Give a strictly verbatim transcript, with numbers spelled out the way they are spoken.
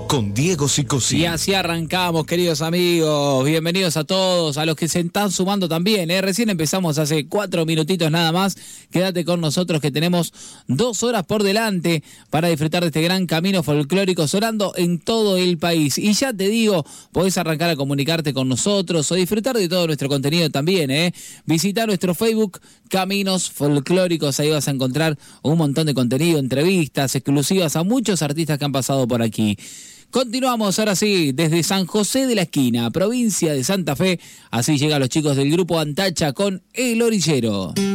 con Diego Sicosí. Y así arrancamos, queridos amigos. Bienvenidos a todos, a los que se están sumando también. ¿eh? Recién empezamos hace cuatro minutitos nada más. Quédate con nosotros que tenemos dos horas por delante para disfrutar de este gran camino folclórico sonando en todo el país. Y ya te digo, podés arrancar a comunicarte con nosotros o disfrutar de todo nuestro contenido también. ¿eh? Visita nuestro Facebook Caminos Folclóricos. Ahí vas a encontrar un montón de contenido, entrevistas exclusivas a muchos artistas que han pasado por aquí. Continuamos ahora sí, desde San José de la Esquina, provincia de Santa Fe. Así llegan los chicos del grupo Antacha con El Orillero.